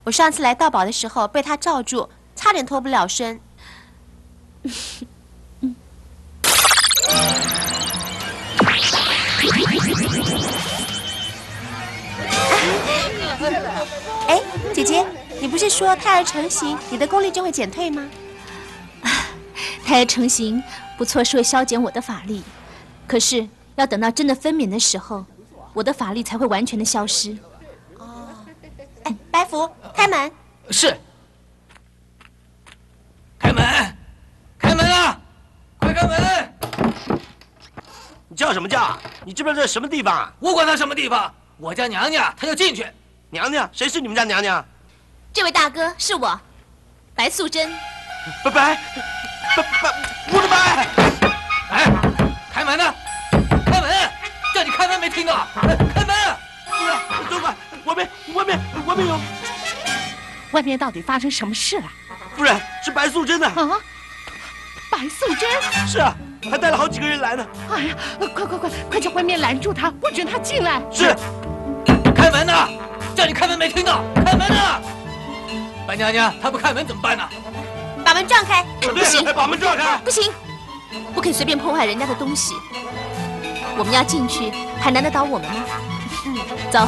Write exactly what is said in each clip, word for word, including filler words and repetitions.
我上次来盗宝的时候被他罩住，差点脱不了身。哎，姐姐，你不是说胎儿成型，你的功力就会减退吗？ 胎儿成型不错，是会消减我的法力，可是要等到真的分娩的时候，我的法力才会完全的消失。 哦，哎，白福，开门。 是。开门，开门啊！快开门！ 你叫什么叫？你知不知道这是什么地方啊？ 我管他什么地方，我家娘娘她要进去。 娘娘？谁是你们家娘娘？ 这位大哥是我，白素贞。 白白白白，我的白！ 哎，开门呢！开门！叫你开门没听到？开门！ 走快，外面外面外面有。 外面到底发生什么事了？ 夫人，是白素贞呢。 啊，白素贞？ 是啊，还带了好几个人来呢。 哎呀，快快快，快叫外面拦住他，不准他进来。 是。 开门呢！叫你开门没听到？开门呢！白娘娘，她不开门怎么办呢？ 把门撞开！ 不行， 把门撞开！ 不行，不可以随便破坏人家的东西。我们要进去，还难得倒我们吗？嗯，走。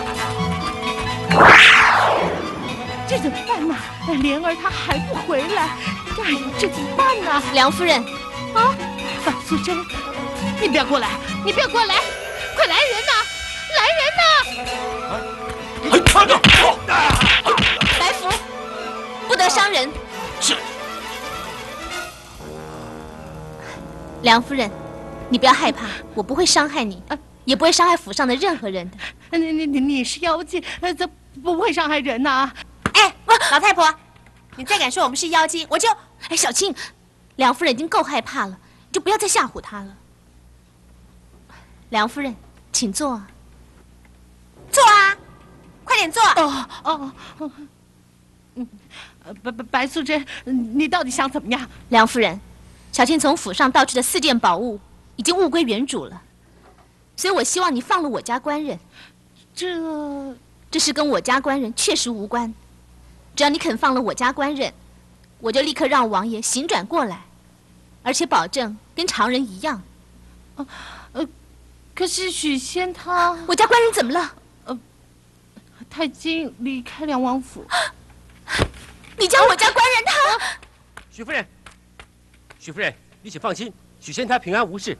这怎么办呢？莲儿她还不回来，哎呦，这怎么办呢？ 梁夫人， 啊，白素贞，你不要过来，你不要过来，快来人呐！来人呐！ 白福，不得伤人。 是。 梁夫人，你不要害怕，我不会伤害你，也不会伤害府上的任何人的。 你你你你是妖精，怎不会伤害人呐？ 哎，老太婆，你再敢说我们是妖精，我就…… 哎，小青，梁夫人已经够害怕了，你就不要再吓唬她了。梁夫人，请坐。 坐啊，快点坐。 哦哦，嗯，白白白素贞，你到底想怎么样？ 梁夫人，小青从府上盗去的四件宝物已经物归原主了，所以我希望你放了我家官人。 这这事跟我家官人确实无关，只要你肯放了我家官人，我就立刻让王爷醒转过来，而且保证跟常人一样。 呃呃，可是许仙他…… 我家官人怎么了？ 呃，他已经离开梁王府。 你叫我家官人他…… 许夫人，许夫人，你请放心，许仙他平安无事。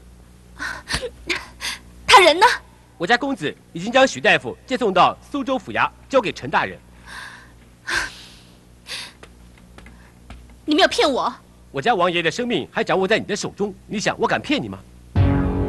他人呢？ 我家公子已经将许大夫接送到苏州府衙，交给陈大人。 你没有骗我？ 我家王爷的生命还掌握在你的手中，你想我敢骗你吗？